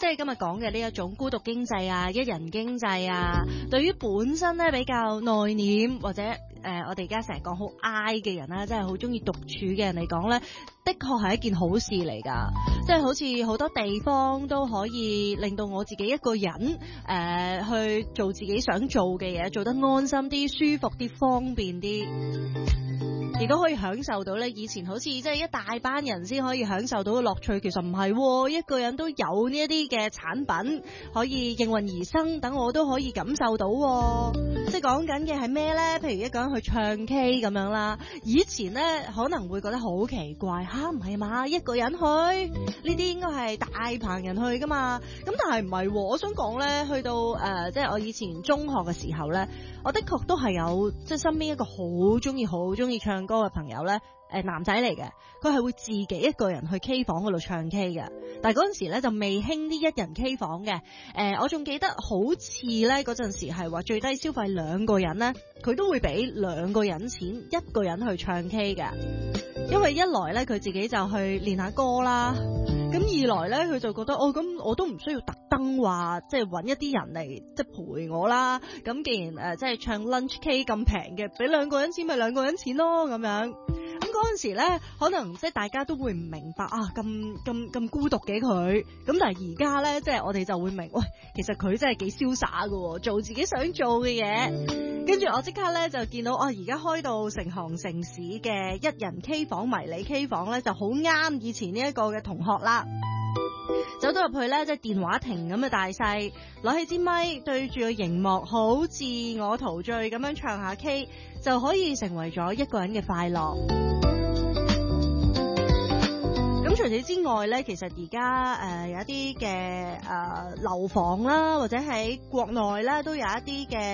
係今日講嘅呢一種孤獨經濟啊、一人經濟啊，對於本身咧比較內斂或者我哋而家成日講好 I 嘅人啦，即係好中意獨處嘅人嚟講咧，的確係一件好事嚟㗎。即係好似好多地方都可以令到我自己一個人去做自己想做嘅嘢，做得安心啲、舒服啲、方便啲。亦都可以享受到咧，以前好似即係一大班人先可以享受到嘅樂趣，其實唔係，一個人都有呢一啲嘅產品可以應運而生，等我都可以感受到。即係講緊嘅係咩呢？譬如一個人去唱 K 咁樣啦，以前呢可能會覺得好奇怪，唔係嘛？一個人去呢啲應該係大棚人去噶嘛？咁但係唔係，我想講呢，去到即係我以前中學嘅時候呢，我的確都係有即係身邊一個好中意唱歌嘅朋友呢，男仔嚟嘅，佢係會自己一個人去 K 房嗰度唱 K 嘅。但係嗰陣時呢就未興啲一人 K 房嘅。我仲記得好似呢嗰陣時係話最低消費2個人呢，佢都會俾2個人錢，一個人去唱 K 嘅。因為一來呢，佢自己就去練下歌啦，咁二來呢，佢就覺得咁我都唔需要特登話即係揾一啲人嚟即係陪我啦。咁既然即係唱 lunch K 咁平嘅，俾2個人錢咪2個人錢咯咁樣。咁嗰陣時咧，可能即係大家都會唔明白啊，咁孤獨嘅佢。咁但係而家咧，即係我哋就會明，喂，其實佢真係幾瀟灑㗎，做自己想做嘅嘢。跟住我即刻咧就見到，而家開到成行成市嘅一人 K 房、迷你 K 房咧，就好啱以前呢一個嘅同學啦。走到入去咧，即係電話亭咁嘅大細，攞起支咪對住個熒幕，好自我陶醉咁樣唱下 K， 就可以成為咗一個人嘅快樂。咁除此之外咧，其實而家有一啲嘅樓房啦，或者喺國內咧都有一啲嘅